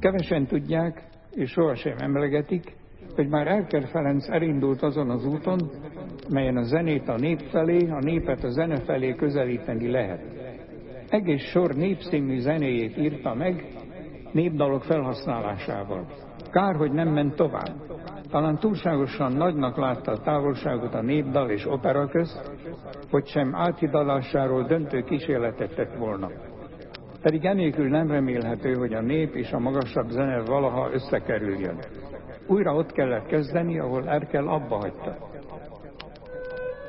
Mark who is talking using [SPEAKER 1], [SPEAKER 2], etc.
[SPEAKER 1] Kevesen tudják, és sohasem emlegetik, hogy már Erkel Ferenc elindult azon az úton, melyen a zenét a nép felé, a népet a zene felé közelíteni lehet. Egész sor népszínű zenéjét írta meg, népdalok felhasználásával. Kár, hogy nem ment tovább. Talán túlságosan nagynak látta a távolságot a népdal és opera közt, hogy sem áthidalásáról döntő kísérletet tett volna. Pedig enélkül nem remélhető, hogy a nép és a magasabb zene valaha összekerüljön. Újra ott kellett kezdeni, ahol Erkel abba hagyta.